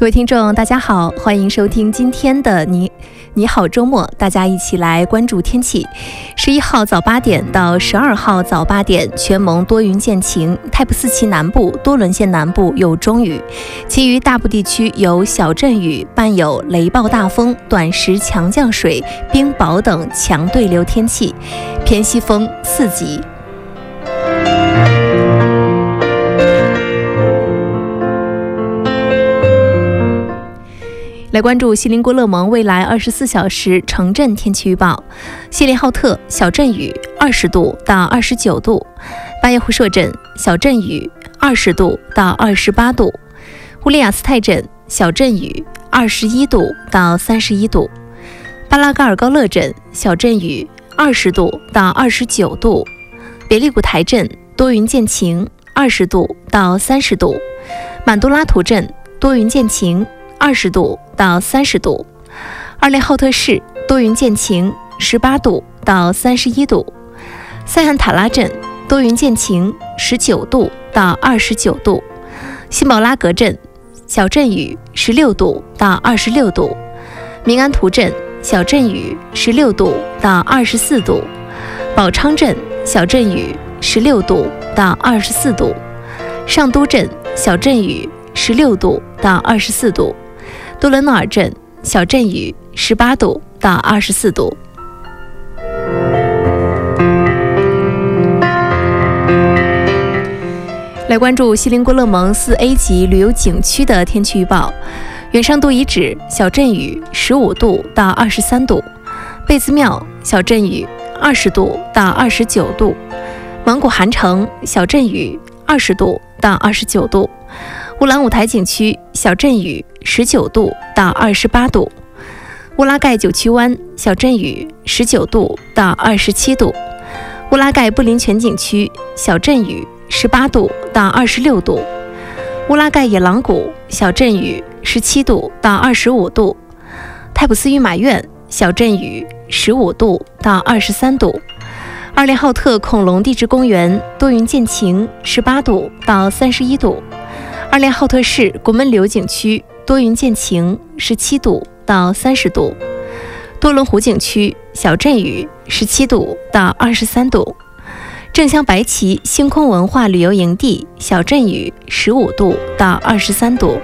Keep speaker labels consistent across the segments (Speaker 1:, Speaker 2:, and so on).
Speaker 1: 各位听众大家好，欢迎收听今天的你好周末，大家一起来关注天气。11号早8点到12号早8点，全蒙多云见晴，Type 4期南部、多伦县南部有中雨，其余大部地区有小阵雨，伴有雷暴大风、短时强降水、冰雹等强对流天气，偏西风4级。来关注锡林郭勒盟未来24小时城镇天气预报。锡林浩特小阵雨20度到29度，巴耶胡舍镇小阵雨20度到28度，乌里雅斯泰镇小阵雨21度到31度，巴拉嘎尔高勒镇小阵雨20度到29度，别利古台镇多云见晴20度到30度，满都拉图镇多云见晴20度到30度，二连浩特市多云见晴18度到31度，塞罕塔拉镇多云见晴19度到29度，辛宝拉格镇小阵雨16度到26度，明安图镇小阵雨16度到24度，宝昌镇小阵雨16度到24度，上都镇小阵雨16度到24度，多伦诺尔镇小阵雨18度到24度。来关注锡林郭勒盟4A 级旅游景区的天气预报。远上都遗址小阵雨15度到23度，贝兹庙小阵雨20度到29度，蒙古汗城小阵雨20度到29度，乌兰舞台景区小阵雨19度到28度，乌拉盖九曲湾小阵雨19度到27度，乌拉盖布林泉景区小阵雨18度到26度，乌拉盖野狼谷小阵雨17度到25度，泰普斯御马苑小阵雨15度到23度，二连浩特恐龙地质公园多云见晴18度到31度，二连浩特市国门流景区多云见晴17度到30度，多伦湖景区小阵雨17度到23度，正乡白旗星空文化旅游营地小阵雨15度到23度。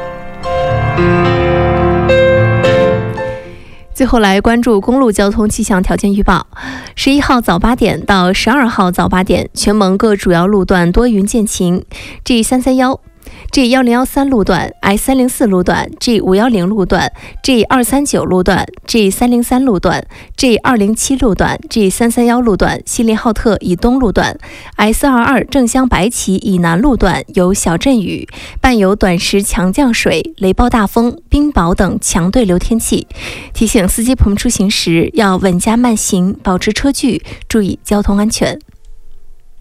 Speaker 1: 最后来关注公路交通气象条件预报。11号早8点到12号早8点，全蒙各主要路段多云见晴， G331、G1013 路段、I304 路段、G510 路段、G239 路段、G303 路段、G207 路段、G331 路段、锡林浩特以东路段、I422 正乡白旗以南路段有小阵雨，伴有短时强降水、雷暴大风、冰雹等强对流天气，提醒司机朋友出行时要稳驾慢行，保持车距，注意交通安全。